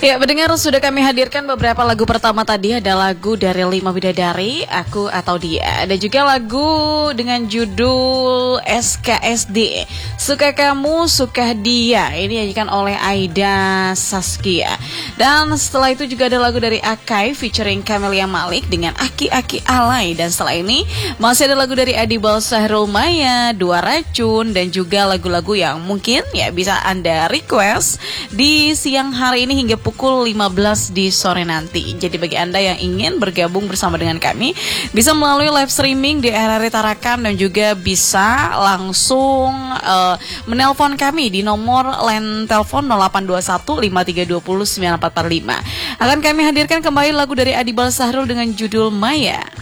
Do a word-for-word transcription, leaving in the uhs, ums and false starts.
Ya, pendengar, sudah kami hadirkan beberapa lagu. Pertama tadi ada lagu dari Lima Bidadari, Aku Atau Dia. Ada juga lagu dengan judul S K S D, Suka Kamu Suka Dia. Ini dinyanyikan oleh Aida Saskia. Dan setelah itu juga ada lagu dari Akai featuring Camelia Malik dengan Aki-Aki Alay. Dan setelah ini masih ada lagu dari Adibal Sahrul Maya, Dua Racun, dan juga lagu-lagu yang mungkin ya bisa Anda request di siang hari ini hingga pukul lima belas di sore nanti. Jadi bagi Anda yang ingin bergabung bersama dengan kami, bisa melalui live streaming di R R I Tarakan dan juga bisa langsung uh, menelpon kami di nomor line telepon nol delapan dua satu lima tiga dua nol sembilan empat empat lima. Akan kami hadirkan kembali lagu dari Adibal Sahrul dengan judul Maya.